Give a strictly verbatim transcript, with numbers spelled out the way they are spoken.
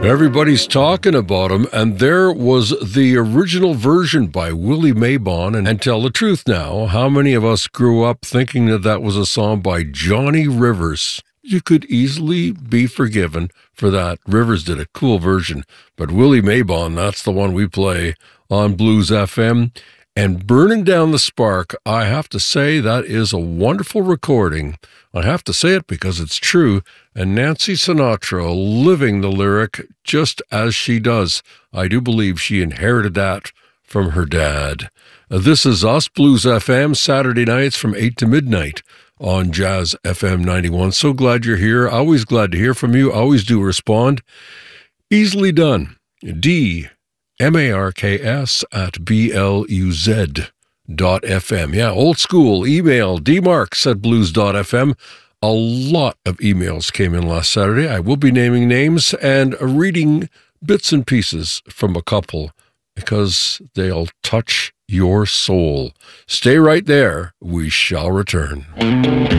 Everybody's talking about him, and there was the original version by Willie Mabon. And, and tell the truth now, how many of us grew up thinking that that was a song by Johnny Rivers? You could easily be forgiven for that. Rivers did a cool version, but Willie Mabon, that's the one we play on Blues F M. And Burning Down the Spark, I have to say that is a wonderful recording. I have to say it because it's true, and Nancy Sinatra living the lyric just as she does. I do believe she inherited that from her dad. Uh, this is us, Blues F M, Saturday nights from eight to midnight on Jazz F M ninety-one. So glad you're here. Always glad to hear from you. Always do respond. Easily done. D M A R K S at B L U Z dot F M. Yeah, old school email, dmarks at blues dot F M. A lot of emails came in last Saturday. I will be naming names and reading bits and pieces from a couple because they'll touch your soul. Stay right there. We shall return.